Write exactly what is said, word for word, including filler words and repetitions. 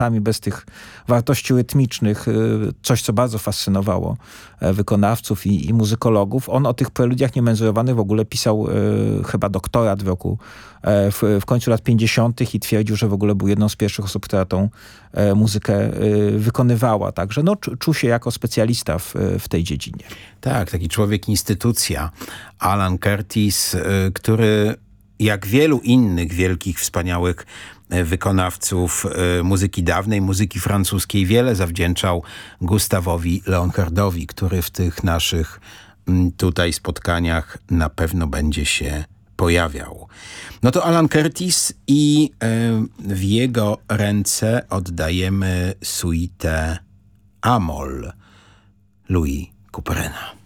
bez tych wartości rytmicznych, coś, co bardzo fascynowało wykonawców i, i muzykologów. On o tych preludiach niemenzurowanych w ogóle pisał e, chyba doktorat w roku, e, w, w końcu lat pięćdziesiątych i twierdził, że w ogóle był jedną z pierwszych osób, która tą e, muzykę e, wykonywała. Także no, czu, czuł się jako specjalista w, w tej dziedzinie. Tak, taki człowiek instytucja. Alan Curtis, y, który jak wielu innych wielkich, wspaniałych wykonawców y, muzyki dawnej, muzyki francuskiej, wiele zawdzięczał Gustawowi Leonhardowi, który w tych naszych y, tutaj spotkaniach na pewno będzie się pojawiał. No to Alan Curtis i y, w jego ręce oddajemy suitę Amol Louis Couperena.